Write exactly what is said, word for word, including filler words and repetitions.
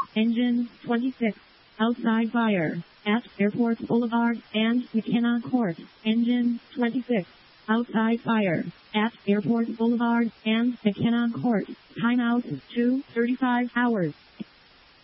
Engine twenty-six. Outside fire. At Airport Boulevard and McKenna Court. Engine twenty-six. Outside fire. At Airport Boulevard and McKenna Court. Timeout two thirty-five hours.